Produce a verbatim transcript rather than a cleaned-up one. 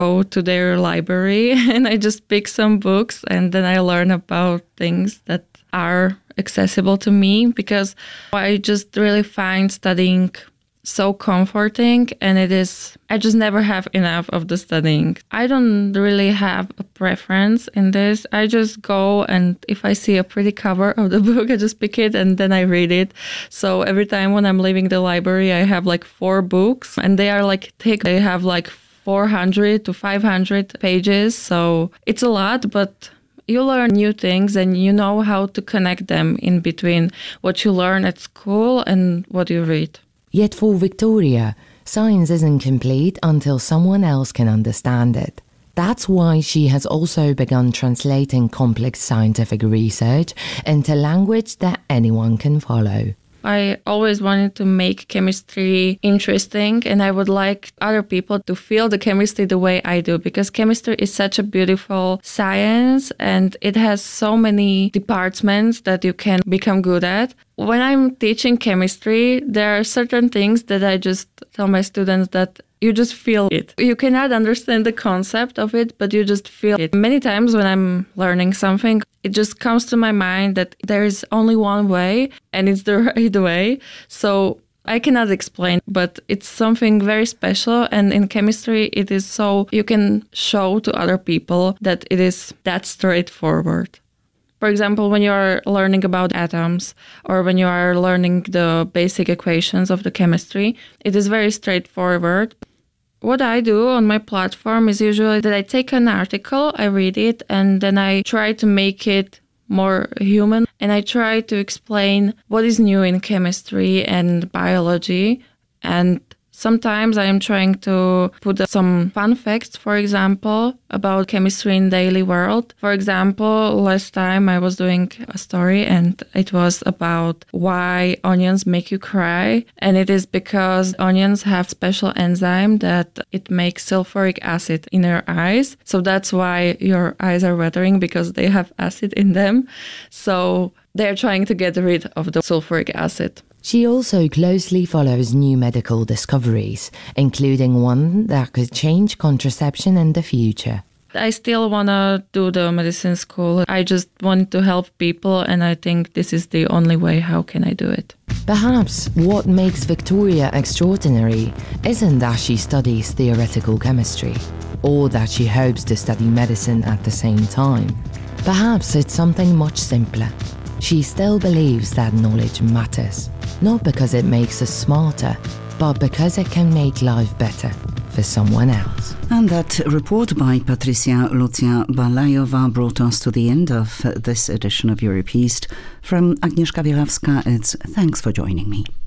go to their library and I just pick some books and then I learn about things that are accessible to me, because I just really find studying so comforting, and it is, I just never have enough of the studying. I don't really have a preference in this. I just go, and if I see a pretty cover of the book, I just pick it and then I read it. So every time when I'm leaving the library, I have like four books and they are like thick. They have like four hundred to five hundred pages. So it's a lot, but you learn new things and you know how to connect them in between what you learn at school and what you read. Yet for Victoria, science isn't complete until someone else can understand it. That's why she has also begun translating complex scientific research into language that anyone can follow. I always wanted to make chemistry interesting, and I would like other people to feel the chemistry the way I do, because chemistry is such a beautiful science and it has so many departments that you can become good at. When I'm teaching chemistry, there are certain things that I just tell my students that you just feel it. You cannot understand the concept of it, but you just feel it. Many times when I'm learning something, it just comes to my mind that there is only one way and it's the right way. So I cannot explain, but it's something very special. And in chemistry, it is so you can show to other people that it is that straightforward. For example, when you are learning about atoms or when you are learning the basic equations of the chemistry, it is very straightforward. What I do on my platform is usually that I take an article, I read it, and then I try to make it more human. And I try to explain what is new in chemistry and biology. And sometimes I am trying to put some fun facts, for example, about chemistry in daily world. For example, last time I was doing a story and it was about why onions make you cry. And it is because onions have special enzyme that it makes sulfuric acid in your eyes. So that's why your eyes are watering, because they have acid in them. So they're trying to get rid of the sulfuric acid. She also closely follows new medical discoveries, including one that could change contraception in the future. I still want to do the medicine school. I just want to help people, and I think this is the only way how can I do it. Perhaps what makes Victoria extraordinary isn't that she studies theoretical chemistry, or that she hopes to study medicine at the same time. Perhaps it's something much simpler. She still believes that knowledge matters, not because it makes us smarter, but because it can make life better for someone else. And that report by Patricia Lucja Balajova brought us to the end of this edition of Europe East. From Agnieszka Bielawska, it's thanks for joining me.